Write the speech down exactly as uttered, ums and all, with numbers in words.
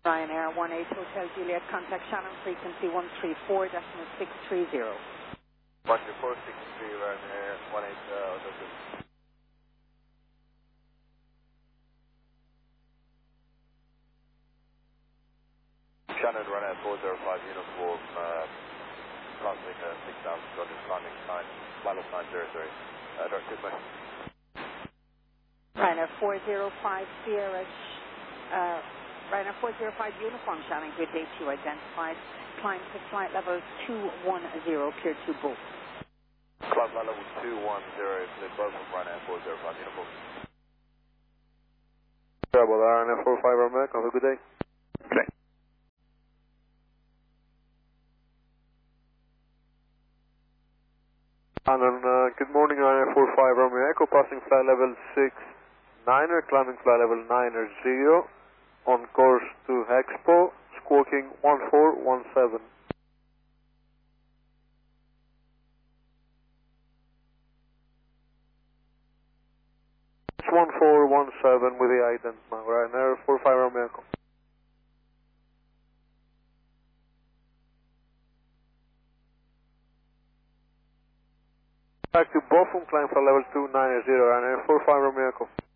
Ryanair one eight Hotel Juliet, contact Shannon, frequency one three four decimal six three zero. one three four six three Ryanair one eight uh, Hotel Juliet. Shannon Ryanair four zero five uniform, uh, crossing uh, six thousand two hundred, climbing nine, minus nine zero three. Uh, direct two question. Ryanair four zero five Sierra, uh, Ryanair four zero five uniform, Shannon, grid date you identified. Climb to flight level two one zero, clear to both. Climb flight level two one zero, clear both from Ryanair four zero five uniform. Bravo, Ryanair four five Romeo, have a good day. Good day. Shannon, uh, good morning, Ryanair four five Romeo Echo, passing flight level six niner, climbing flight level nine zero, on course to Expo, squawking one four one seven. It's one four one seven with the ident now, Ryanair four five Romeo Echo. Back to Bochum, climb flight level two nine zero, Ryanair four five Romeo Echo.